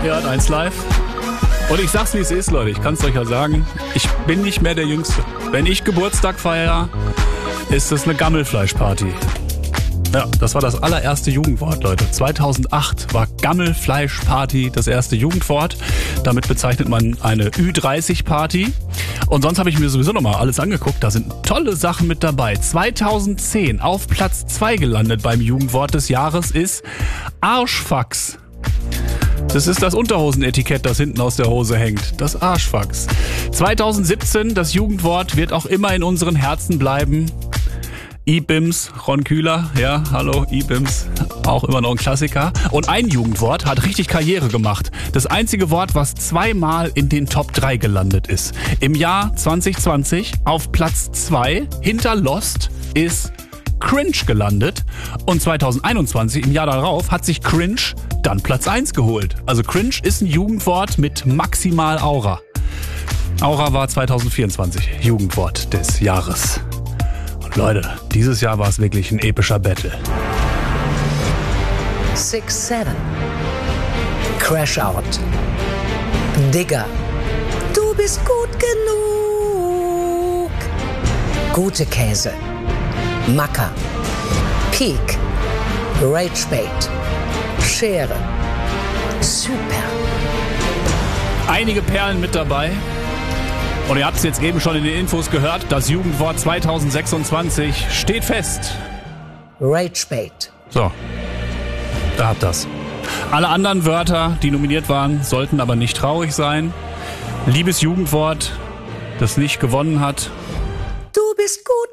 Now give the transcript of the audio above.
Ihr hört 1 Live. Und ich sag's, wie es ist, Leute. Ich kann's euch ja sagen. Ich bin nicht mehr der Jüngste. Wenn ich Geburtstag feiere, ist es eine Gammelfleischparty. Ja, das war das allererste Jugendwort, Leute. 2008 war Gammelfleischparty das erste Jugendwort. Damit bezeichnet man eine Ü30-Party. Und sonst habe ich mir sowieso nochmal alles angeguckt. Da sind tolle Sachen mit dabei. 2010 auf Platz 2 gelandet beim Jugendwort des Jahres ist Arschfax. Das ist das Unterhosenetikett, das hinten aus der Hose hängt. Das Arschfax. 2017, das Jugendwort wird auch immer in unseren Herzen bleiben. IBIMS, Ron Kühler, ja, hallo, IBIMS, auch immer noch ein Klassiker. Und ein Jugendwort hat richtig Karriere gemacht. Das einzige Wort, was zweimal in den Top 3 gelandet ist. Im Jahr 2020 auf Platz 2 hinter Lost ist Cringe gelandet. Und 2021, im Jahr darauf, hat sich Cringe dann Platz 1 geholt. Also Cringe ist ein Jugendwort mit maximal Aura. Aura war 2024 Jugendwort des Jahres. Leute, dieses Jahr war es wirklich ein epischer Battle. 6-7. Crash Out. Digger. Du bist gut genug. Gute Käse. Macker. Peak. Ragebait. Schere. Super. Einige Perlen mit dabei. Und ihr habt es jetzt eben schon in den Infos gehört, das Jugendwort 2026 steht fest. Ragebait. So, da habt ihr's. Alle anderen Wörter, die nominiert waren, sollten aber nicht traurig sein. Liebes Jugendwort, das nicht gewonnen hat. Du bist gut